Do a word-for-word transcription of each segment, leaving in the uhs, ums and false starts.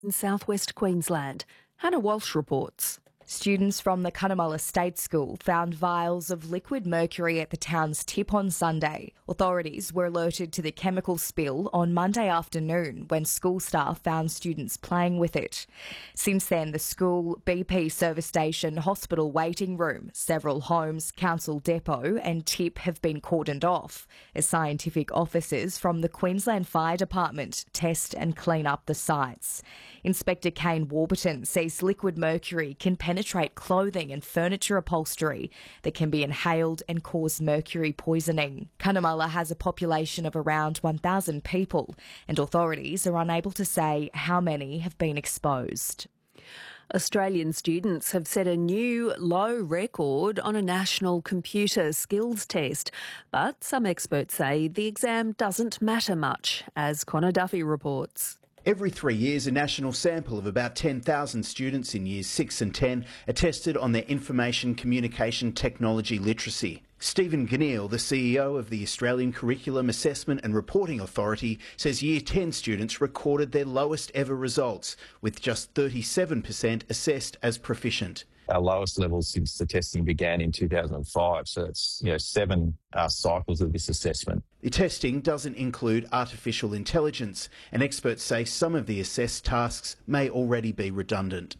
In southwest Queensland, Hannah Walsh reports. Students from the Cunnamulla State School found vials of liquid mercury at the town's tip on Sunday. Authorities were alerted to the chemical spill on Monday afternoon when school staff found students playing with it. Since then, the school, B P service station, hospital waiting room, several homes, council depot and tip have been cordoned off as scientific officers from the Queensland Fire Department test and clean up the sites. Inspector Kane Warburton says liquid mercury can penetrate clothing and furniture upholstery that can be inhaled and cause mercury poisoning. Cunnamulla has a population of around one thousand people, and authorities are unable to say how many have been exposed. Australian students have set a new low record on a national computer skills test, but some experts say the exam doesn't matter much, as Connor Duffy reports. Every three years, a national sample of about ten thousand students in years six and ten are tested on their information communication technology literacy. Stephen Ganneal, the C E O of the Australian Curriculum Assessment and Reporting Authority, says Year ten students recorded their lowest ever results, with just thirty-seven percent assessed as proficient. Our lowest levels since the testing began in two thousand five, so it's you know seven uh, cycles of this assessment. The testing doesn't include artificial intelligence, and experts say some of the assessed tasks may already be redundant.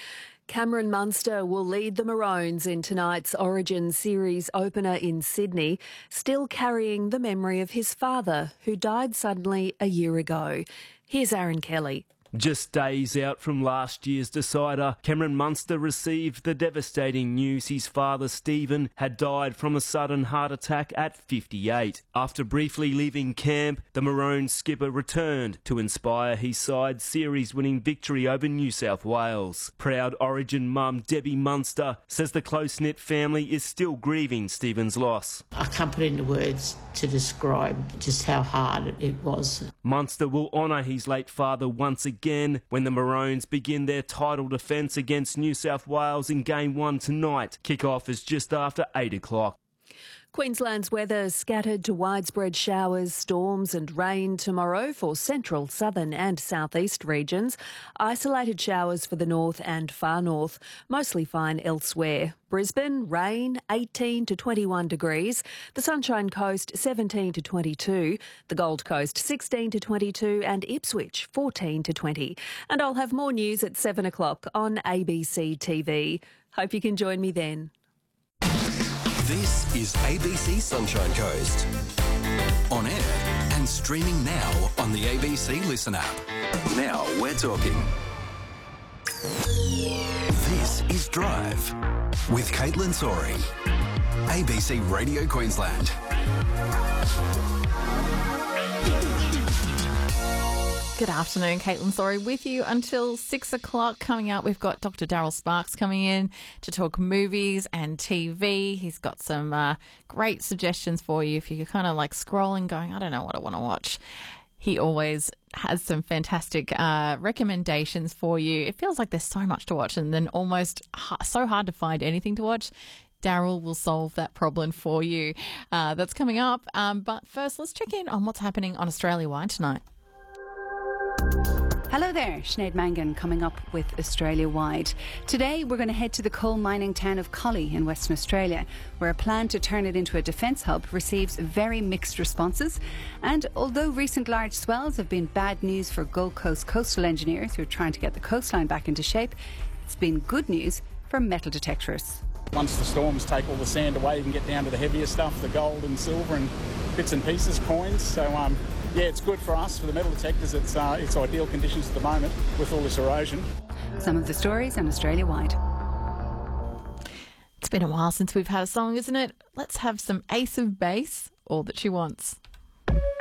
Cameron Munster will lead the Maroons in tonight's Origin Series opener in Sydney, still carrying the memory of his father, who died suddenly a year ago. Here's Aaron Kelly. Just days out from last year's decider, Cameron Munster received the devastating news his father Stephen had died from a sudden heart attack at fifty-eight. After briefly leaving camp, the Maroons skipper returned to inspire his side's series-winning victory over New South Wales. Proud Origin mum Debbie Munster says the close-knit family is still grieving Stephen's loss. I can't put into words to describe just how hard it was. Munster will honour his late father once again Again when the Maroons begin their title defence against New South Wales in Game one tonight. Kick-off is just after eight o'clock. Queensland's weather scattered to widespread showers, storms and rain tomorrow for central, southern and southeast regions. Isolated showers for the north and far north, mostly fine elsewhere. Brisbane, rain, eighteen to twenty-one degrees. The Sunshine Coast, seventeen to twenty-two. The Gold Coast, sixteen to twenty-two. And Ipswich, fourteen to twenty. And I'll have more news at seven o'clock on A B C T V. Hope you can join me then. This is A B C Sunshine Coast. On air and streaming now on the A B C Listen app. Now we're talking. This is Drive with Caitlin Sorey. A B C Radio Queensland. Good afternoon, Caitlin Sorey with you until six o'clock. Coming up, we've got Doctor Daryl Sparks coming in to talk movies and T V. He's got some uh, great suggestions for you if you're kind of like scrolling going, I don't know what I want to watch. He always has some fantastic uh, recommendations for you. It feels like there's so much to watch and then almost ha- so hard to find anything to watch. Daryl will solve that problem for you. Uh, that's coming up. Um, but first, let's check in on what's happening on Australia-wide tonight. Hello there, Sinead Mangan coming up with Australia-wide. Today we're going to head to the coal mining town of Collie in Western Australia, where a plan to turn it into a defence hub receives very mixed responses. And although recent large swells have been bad news for Gold Coast coastal engineers who are trying to get the coastline back into shape, it's been good news for metal detectorists. Once the storms take all the sand away, you can get down to the heavier stuff, the gold and silver and bits and pieces, coins. So, um, yeah, it's good for us, for the metal detectors. It's, uh, it's ideal conditions at the moment with all this erosion. Some of the stories on Australia-wide. It's been a while since we've had a song, isn't it? Let's have some Ace of Base, All That She Wants.